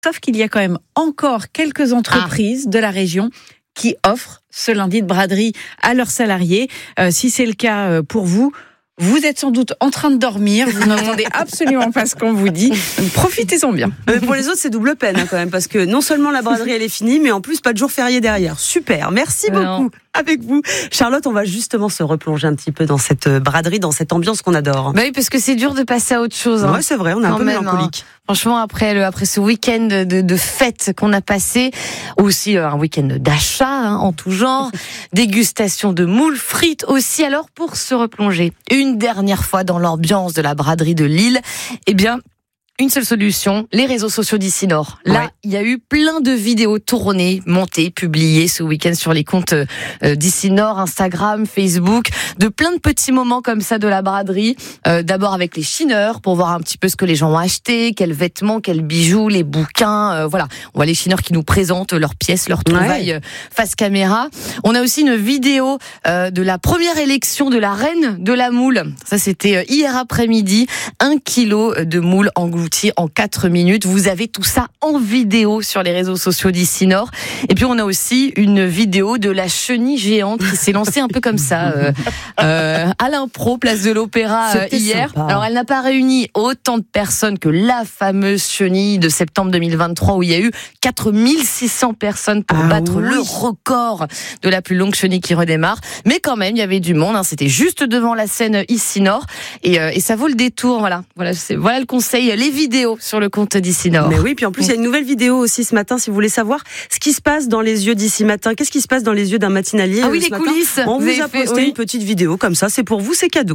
Sauf qu'il y a quand même encore quelques entreprises de la région qui offrent ce lundi de braderie à leurs salariés. Si c'est le cas pour vous, vous êtes sans doute en train de dormir, vous n'entendez absolument pas ce qu'on vous dit. Profitez-en bien. Mais pour les autres, c'est double peine quand même, parce que non seulement la braderie elle est finie, mais en plus pas de jour férié derrière. Super, merci beaucoup. Avec vous, Charlotte, on va justement se replonger un petit peu dans cette braderie, dans cette ambiance qu'on adore. Bah oui, parce que c'est dur de passer à autre chose. Ouais, c'est vrai, on est un peu mélancolique. Franchement, après ce week-end de fête qu'on a passé, aussi un week-end d'achat en tout genre, dégustation de moules, frites aussi. Alors, pour se replonger une dernière fois dans l'ambiance de la braderie de Lille, eh bien, une seule solution, les réseaux sociaux d'Ici-Nord. Là, il y a eu plein de vidéos tournées, montées, publiées ce week-end sur les comptes d'Ici-Nord, Instagram, Facebook, de plein de petits moments comme ça de la braderie. D'abord avec les chineurs, pour voir un petit peu ce que les gens ont acheté, quels vêtements, quels bijoux, les bouquins. Voilà, on voit les chineurs qui nous présentent leurs pièces, leurs trouvailles face caméra. On a aussi une vidéo de la première élection de la reine de la moule. Ça, c'était hier après-midi. 1 kilo de moules englouties en 4 minutes. Vous avez tout ça en vidéo sur les réseaux sociaux d'Ici-Nord. Et puis on a aussi une vidéo de la chenille géante qui s'est lancée un peu comme ça à l'impro, place de l'Opéra hier. Sympa. Alors elle n'a pas réuni autant de personnes que la fameuse chenille de septembre 2023 où il y a eu 4600 personnes pour battre le record de la plus longue chenille qui redémarre. Mais quand même, il y avait du monde. C'était juste devant la scène Ici-Nord et ça vaut le détour. Voilà le conseil. Les vidéos sur le compte d'Ici-Nord. Mais oui, puis en plus, il y a une nouvelle vidéo aussi ce matin, si vous voulez savoir ce qui se passe dans les yeux d'Ici Matin. Qu'est-ce qui se passe dans les yeux d'un matinalier les ce matin. coulisses. On vous a posté une petite vidéo comme ça, c'est pour vous, c'est cadeau.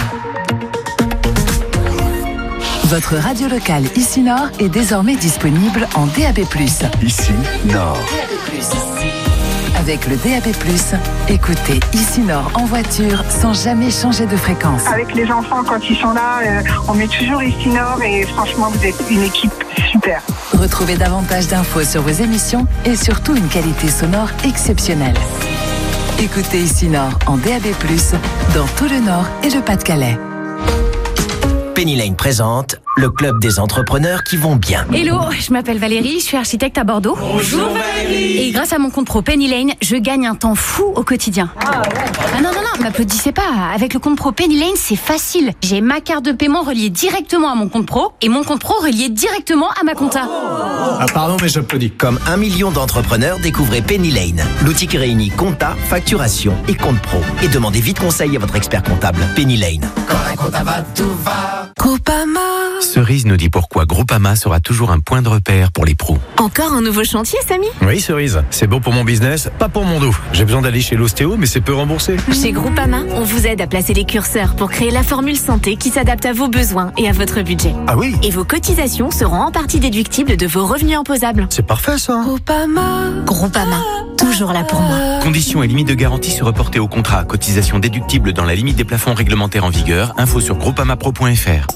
Votre radio locale Ici-Nord est désormais disponible en DAB+. Ici-Nord. Avec le DAB+, écoutez Ici-Nord en voiture sans jamais changer de fréquence. Avec les enfants, quand ils sont là, on met toujours Ici-Nord et franchement, vous êtes une équipe super. Retrouvez davantage d'infos sur vos émissions et surtout une qualité sonore exceptionnelle. Écoutez Ici-Nord en DAB+, dans tout le Nord et le Pas-de-Calais. Penny Lane présente le club des entrepreneurs qui vont bien. Hello, je m'appelle Valérie, je suis architecte à Bordeaux. Bonjour Valérie. Et grâce à mon compte pro Penny Lane, je gagne un temps fou au quotidien. Ah non, m'applaudissez pas. Avec le compte pro Penny Lane, c'est facile. J'ai ma carte de paiement reliée directement à mon compte pro et mon compte pro relié directement à ma compta. Ah pardon, mais j'applaudis. Comme 1 million d'entrepreneurs, découvrez Penny Lane, l'outil qui réunit compta, facturation et compte pro. Et demandez vite conseil à votre expert comptable. Penny Lane. Quand la compta va, tout va. Groupama. Cerise nous dit pourquoi Groupama sera toujours un point de repère pour les pros. Encore un nouveau chantier, Samy ? Oui, Cerise, c'est bon pour mon business, pas pour mon dos. J'ai besoin d'aller chez l'ostéo, mais c'est peu remboursé. Chez Groupama, on vous aide à placer les curseurs pour créer la formule santé qui s'adapte à vos besoins et à votre budget. Ah oui ? Et vos cotisations seront en partie déductibles de vos revenus imposables. C'est parfait ça. Groupama, toujours là pour moi. Conditions et limites de garantie se reporter au contrat. Cotisation déductible dans la limite des plafonds réglementaires en vigueur. Info sur groupamapro.fr.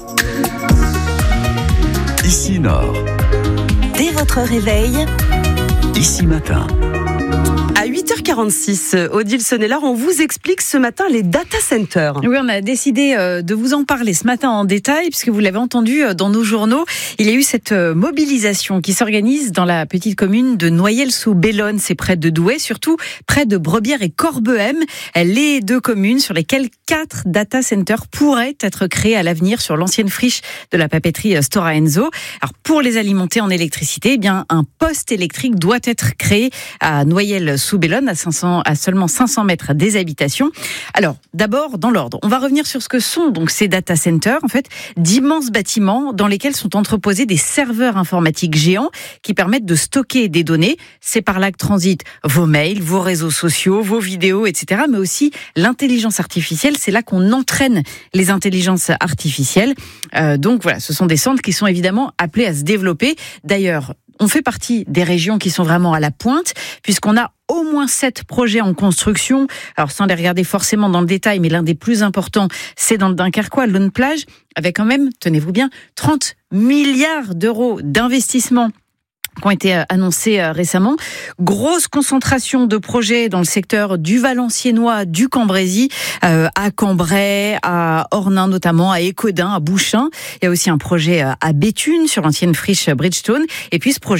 Ici-Nord. Dès votre réveil, Ici Matin. À 8h46, Odile Sonnellard, on vous explique ce matin les data centers. Oui, on a décidé de vous en parler ce matin en détail, puisque vous l'avez entendu dans nos journaux. Il y a eu cette mobilisation qui s'organise dans la petite commune de Noyelles-sous-Bellonne, c'est près de Douai, surtout près de Brebières et Corbehem, les deux communes sur lesquelles 4 data centers pourraient être créés à l'avenir sur l'ancienne friche de la papeterie Stora Enso. Alors, pour les alimenter en électricité, eh bien, un poste électrique doit être créé à Noyelles-sous-Bellonne, à seulement 500 mètres des habitations. Alors, d'abord, dans l'ordre, on va revenir sur ce que sont donc ces data centers, en fait, d'immenses bâtiments dans lesquels sont entreposés des serveurs informatiques géants qui permettent de stocker des données. C'est par là que transitent vos mails, vos réseaux sociaux, vos vidéos, etc., mais aussi l'intelligence artificielle. C'est là qu'on entraîne les intelligences artificielles. Donc voilà, ce sont des centres qui sont évidemment appelés à se développer. D'ailleurs, on fait partie des régions qui sont vraiment à la pointe, puisqu'on a au moins 7 projets en construction. Alors, sans les regarder forcément dans le détail, mais l'un des plus importants, c'est dans le Dunkerquois, Laune-Plage, avec quand même, tenez-vous bien, 30 milliards d'euros d'investissement qui ont été annoncés récemment. Grosse concentration de projets dans le secteur du Valenciennois, du Cambrésis, à Cambrai, à Ornain notamment, à Écaudin, à Bouchain. Il y a aussi un projet à Béthune sur l'ancienne friche Bridgestone. Et puis ce projet